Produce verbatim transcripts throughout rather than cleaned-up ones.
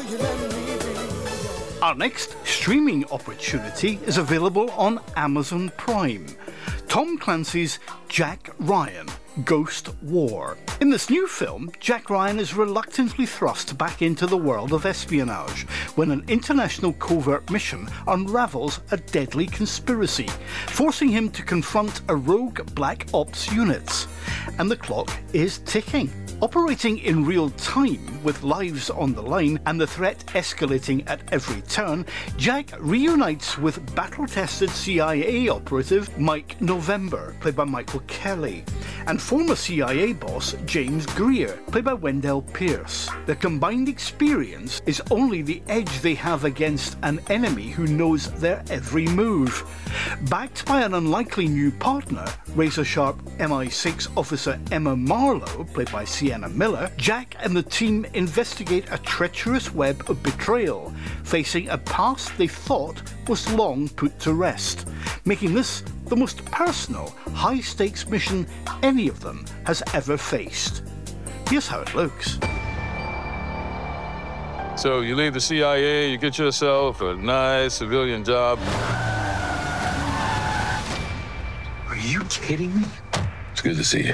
Our next streaming opportunity is available on Amazon Prime. Tom Clancy's Jack Ryan, Ghost War. In this new film, Jack Ryan is reluctantly thrust back into the world of espionage when an international covert mission unravels a deadly conspiracy, forcing him to confront a rogue Black Ops unit. And the clock is ticking. Operating in real time with lives on the line and the threat escalating at every turn, Jack reunites with battle-tested C I A operative Mike November, played by Michael Kelly, and former C I A boss James Greer, played by Wendell Pierce. Their combined experience is only the edge they have against an enemy who knows their every move. Backed by an unlikely new partner, razor-sharp M I six officer Emma Marlowe, played by Sienna Miller, Jack and the team investigate a treacherous web of betrayal, facing a past they thought was long put to rest, making this the most personal, high-stakes mission any of them has ever faced. Here's how it looks. So you leave the C I A, you get yourself a nice civilian job. Are you kidding me? It's good to see you.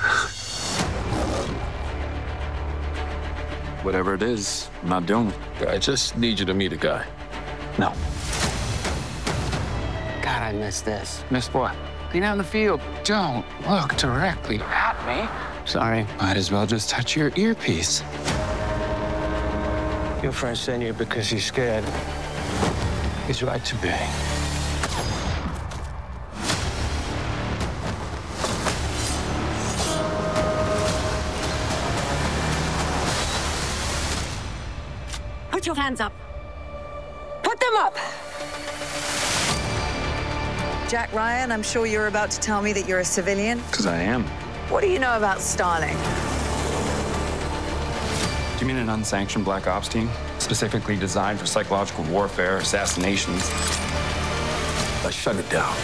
Whatever it is, I'm not doing it. I just need you to meet a guy. No. God, I miss this. Missed what? Being out in the field. Don't look directly at me. Sorry. Might as well just touch your earpiece. Your friend sent you because he's scared. He's right to be. Put your hands up. Put them up! Jack Ryan, I'm sure you're about to tell me that you're a civilian. Because I am. What do you know about Starling? Do you mean an unsanctioned Black Ops team? Specifically designed for psychological warfare, assassinations? I shut it down.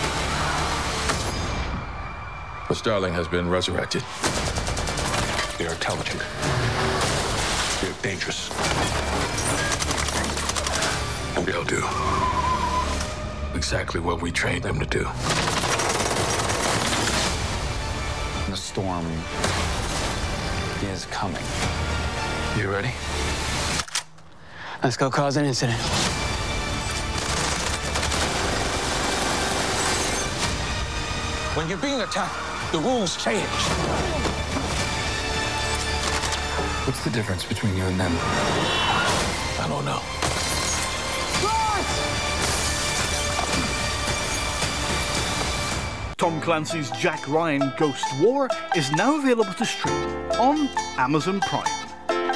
But Starling has been resurrected. They're intelligent. They're dangerous. And they'll do exactly what we trained them to do. The storm is coming. You ready? Let's go cause an incident. When you're being attacked, the rules change. What's the difference between you and them? I don't know. Tom Clancy's Jack Ryan, Ghost War is now available to stream on Amazon Prime.